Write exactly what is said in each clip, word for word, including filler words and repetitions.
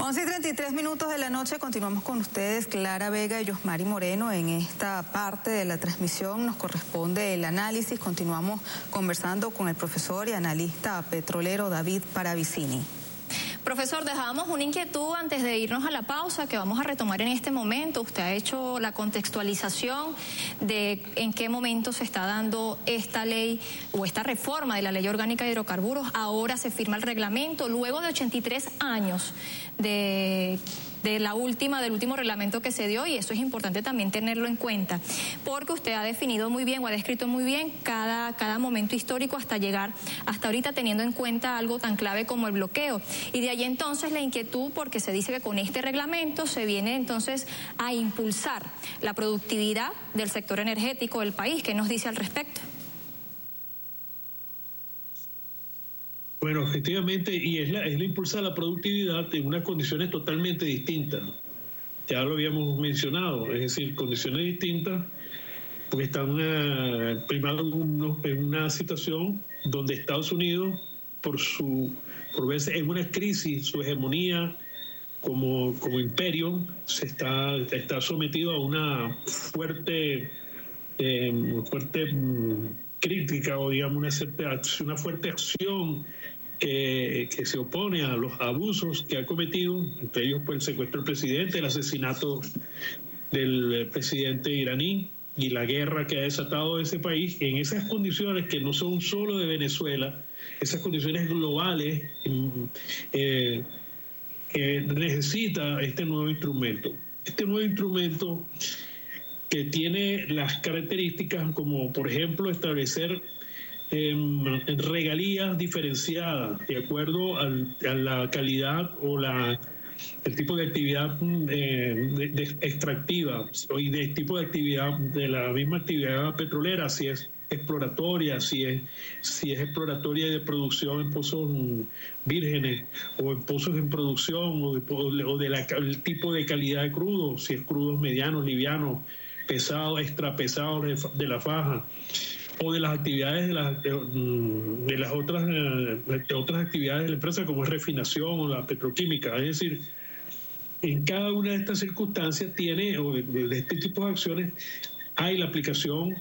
once y treinta y tres minutos de la noche, continuamos con ustedes, Clara Vega y Yosmari Moreno. En esta parte de la transmisión nos corresponde el análisis. Continuamos conversando con el profesor y analista petrolero David Paravicini. Profesor, dejábamos una inquietud antes de irnos a la pausa que vamos a retomar en este momento. Usted ha hecho la contextualización de en qué momento se está dando esta ley o esta reforma de la Ley Orgánica de Hidrocarburos. Ahora se firma el reglamento luego de ochenta y tres años de... de la última, del último reglamento que se dio, y eso es importante también tenerlo en cuenta, porque usted ha definido muy bien o ha descrito muy bien cada, cada momento histórico hasta llegar hasta ahorita, teniendo en cuenta algo tan clave como el bloqueo. Y de ahí entonces la inquietud, porque se dice que con este reglamento se viene entonces a impulsar la productividad del sector energético del país. ¿Qué nos dice al respecto? Bueno, efectivamente, y es la, es la impulsa la productividad en unas condiciones totalmente distintas. Ya lo habíamos mencionado, es decir, condiciones distintas, porque están uh, primero en una situación donde Estados Unidos, por su por verse en una crisis, su hegemonía como, como imperio, se está, está sometido a una fuerte, eh, fuerte um, crítica, o digamos una, cierta, una fuerte acción Que, que se opone a los abusos que ha cometido, entre ellos pues, el secuestro del presidente, el asesinato del presidente iraní y la guerra que ha desatado ese país, en esas condiciones que no son solo de Venezuela, esas condiciones globales eh, que necesita este nuevo instrumento. Este nuevo instrumento que tiene las características como, por ejemplo, establecer En, en regalías diferenciadas de acuerdo al, a la calidad o la el tipo de actividad eh, de, de extractiva y de tipo de actividad de la misma actividad petrolera, si es exploratoria, si es si es exploratoria de producción en pozos vírgenes o en pozos en producción o de, o de la, el tipo de calidad de crudo, si es crudos medianos, livianos, pesados, extra pesados de, de la faja, o de las actividades de las, de, de las otras, de otras actividades de la empresa, como es refinación o la petroquímica. Es decir, en cada una de estas circunstancias tiene, o de, de este tipo de acciones, hay la aplicación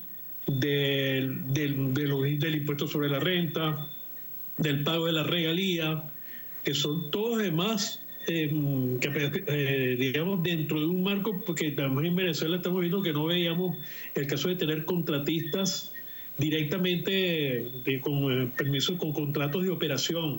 del, del, de los, del impuesto sobre la renta, del pago de la regalía, que son todos además, eh, que, eh, digamos, dentro de un marco, porque también en Venezuela estamos viendo que no veíamos el caso de tener contratistas directamente de, con eh, permiso, con contratos de operación.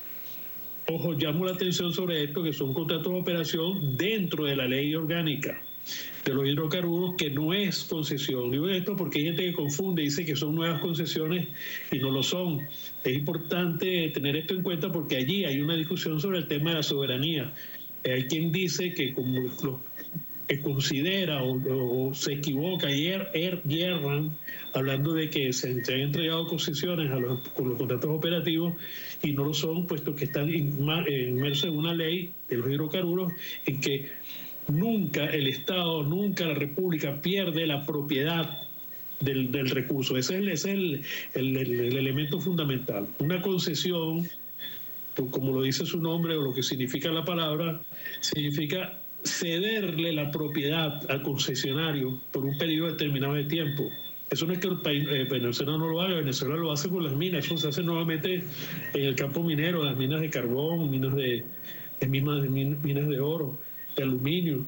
Ojo, llamo la atención sobre esto, que son contratos de operación dentro de la ley orgánica de los hidrocarburos, que no es concesión. Digo esto porque hay gente que confunde, dice que son nuevas concesiones y no lo son. Es importante tener esto en cuenta porque allí hay una discusión sobre el tema de la soberanía. Eh, hay quien dice que como los que considera o, o, o se equivoca y er, er, yerran hablando de que se, se han entregado concesiones a los, con los contratos operativos, y no lo son, puesto que están inmersos en una ley de los hidrocarburos en que nunca el Estado, nunca la República pierde la propiedad del, del recurso. Ese es, el, ese es el, el, el, el elemento fundamental. Una concesión, como lo dice su nombre o lo que significa la palabra, significa cederle la propiedad al concesionario por un periodo determinado de tiempo. Eso no es que el país, eh, Venezuela no lo haga, Venezuela lo hace con las minas, eso se hace nuevamente en el campo minero, las minas de carbón, minas de, de, minas, de minas de oro, de aluminio,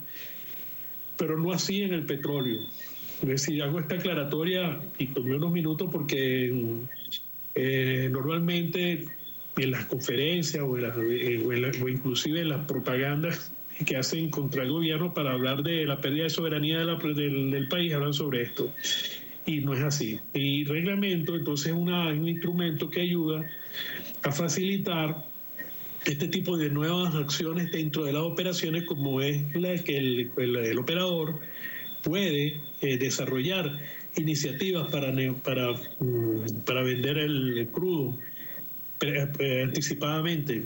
pero no así en el petróleo. Es decir, hago esta aclaratoria y tomé unos minutos porque eh, normalmente en las conferencias o, en las, eh, o, en la, o inclusive en las propagandas que hacen contra el gobierno para hablar de la pérdida de soberanía de la, del, del país, hablan sobre esto. Y no es así. Y reglamento, entonces, es una, un instrumento que ayuda a facilitar este tipo de nuevas acciones dentro de las operaciones, como es la que el, el, el operador puede eh, desarrollar iniciativas para, para, para vender el, el crudo eh, eh, anticipadamente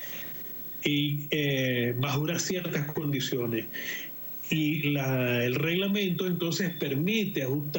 y eh, bajo unas ciertas condiciones. Y la, el reglamento entonces permite ajustar